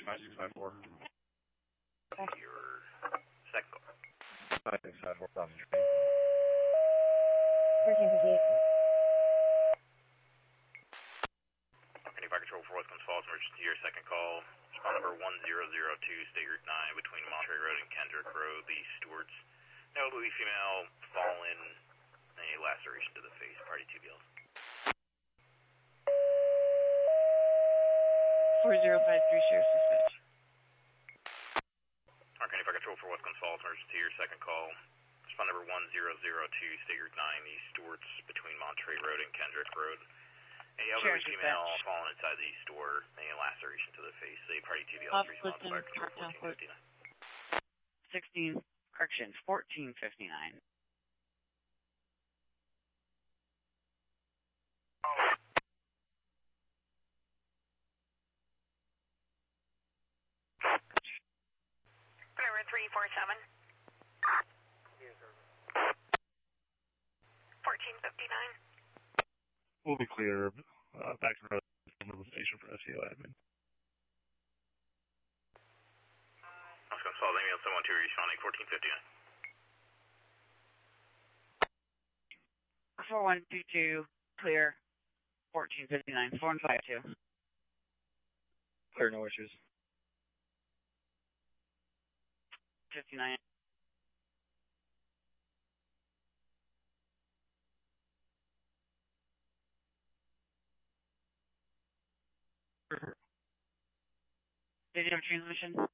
5654. Okay. Your second call. 5654 on the 1358. Any Fire Control for Westcombs Falls, emergency to your second call. Respond number 1002, State Route 9, between Monterey Road and Kendrick Road, the Stewarts. No elderly female, fallen, any laceration to the face, party TBLs. 4053, Sheriff Dispatch. Any Fire Control for Westcombs Falls, emergency to your second call. Respond number 1002, State Route 9, the Stewarts, between Monterey Road and Kendrick Road. A elderly female fallen inside the store, any laceration to the face, a party TBL, response Fire Control 1459. 16, corrections, 1459. Driver 347. 1459. We'll be clear. Back to the mobilization for SEO admin. Westcombs Falls, ambulance 112, responding 1459. 4122, clear. 1459, 4152. Clear, no issues. 59. Did you have transmission?